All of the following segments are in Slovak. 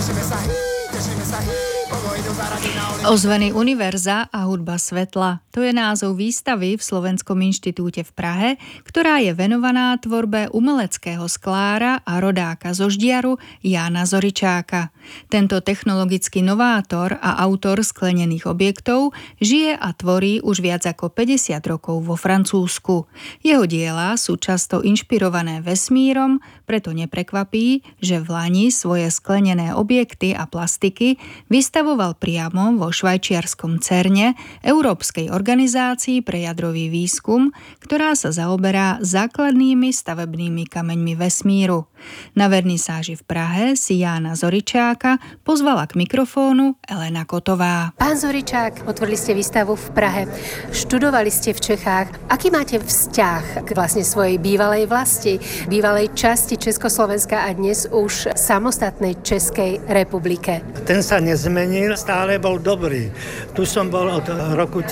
Ozveny univerza a hudba svetla. To je názov výstavy v Slovenskom inštitúte v Prahe, ktorá je venovaná tvorbe umeleckého sklára a rodáka zo Ždiaru Jána Zoričáka. Tento technologický novátor a autor sklenených objektov žije a tvorí už viac ako 50 rokov vo Francúzsku. Jeho diela sú často inšpirované vesmírom, preto neprekvapí, že v lani svoje sklenené objekty a plastiky vystavoval priamo vo švajčiarskom CERNe, Európskej organizácii pre jadrový výskum, ktorá sa zaoberá základnými stavebnými kameňmi vesmíru. Na vernisáži v Prahe si Jána Zoričáka pozvala k mikrofónu Elena Kotová. Pán Zoričák, otvorili ste výstavu v Prahe, študovali ste v Čechách. Aký máte vzťah k vlastne svojej bývalej vlasti, bývalej časti Československa a dnes už samostatnej Českej republike? Ten sa nezmenil, stále bol dobrý. Tu som bol od roku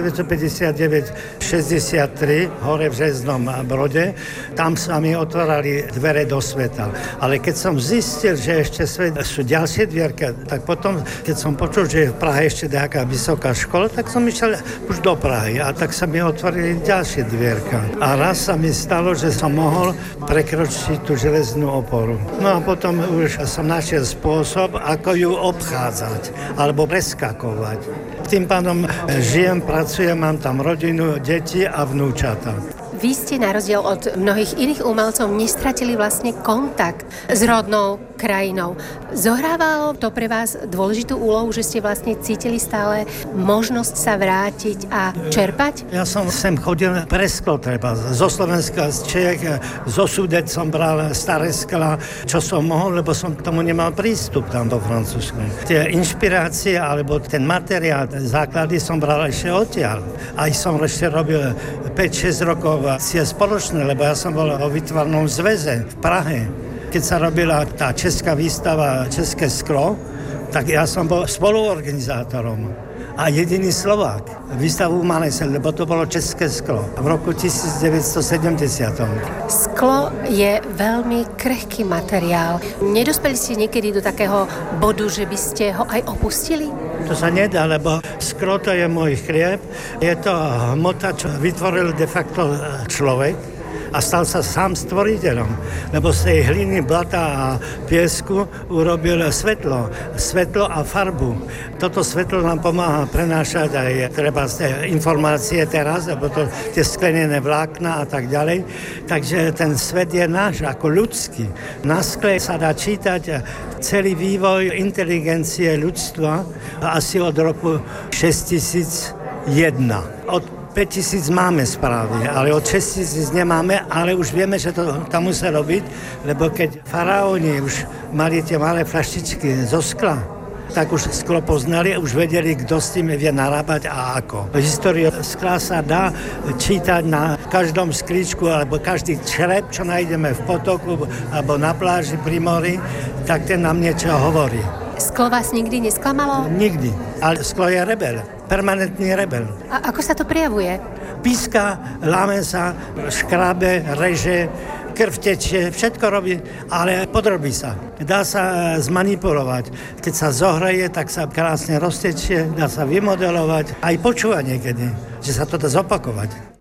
1959-63 hore v Žeznom Brode. Tam sa mi otvárali dvere do sveta. Ale keď som zistil, že ešte sú ďalšie dvierka, tak potom, keď som počul, že je v Prahe ešte nejaká vysoká škola, tak som išiel už do Prahy a tak sa mi otvorili ďalšie dvierka. A raz sa mi stalo, že som mohol prekročiť tú železnú oporu. No a potom už som našiel spôsob, ako ju obchádzať alebo preskakovať. Tým pádom žijem, pracujem, mám tam rodinu, deti a vnúčata. Vy ste na rozdiel od mnohých iných umelcov nestratili vlastne kontakt s rodnou krajinou. Zohrávalo to pre vás dôležitú úlohu, že ste vlastne cítili stále možnosť sa vrátiť a čerpať? Ja som sem chodil pre sklo treba. Zo Slovenska, z Čech, zo Sudec som bral staré skla, čo som mohol, lebo som k tomu nemal prístup tam do Francúzska. Tie inšpirácie alebo ten materiál, základy som bral ešte odtiaľ. Aj som ešte robil 5-6 rokov spoločné, lebo ja som bol vo výtvarnom zväze v Prahe. Keď sa robila tá česká výstava České sklo, tak ja som bol spoluorganizátorom a jediný Slovák. Výstavu v Malese, lebo to bolo České sklo v roku 1970. Sklo je veľmi krehký materiál. Nedospeli ste niekedy do takého bodu, že by ste ho aj opustili? To sa nedá, lebo sklo to je môj chlieb. Je to hmota, čo vytvoril de facto človek a stal sa sám stvoriteľom, lebo z tej hliny, blata a piesku urobil svetlo a farbu. Toto svetlo nám pomáha prenášať aj treba informácie teraz, lebo to tie sklenené vlákna a tak ďalej. Takže ten svet je náš ako ľudský. Na skle sa dá čítať celý vývoj inteligencie ľudstva asi od roku 6001. Od 5000 máme správy, ale od 6000 nemáme, ale už vieme, že to tam musí robiť, lebo keď faraóni už mali tie malé fľaštičky zo skla, tak už sklo poznali a už vedeli, kto s tým vie narábať a ako. Históriu skla sa dá čítať na každom sklíčku alebo každý črep, čo nájdeme v potoku alebo na pláži pri mori, tak ten nám niečo hovorí. Sklo vás nikdy nesklamalo? Nikdy, ale sklo je rebel, permanentný rebel. A ako sa to prejavuje? Píska, láme sa, škrábe, reže, krv tečie, všetko robí, ale podrobí sa. Dá sa zmanipulovať. Keď sa zohreje, tak sa krásne roztečie, dá sa vymodelovať. Aj počúva niekedy, že sa to dá zopakovať.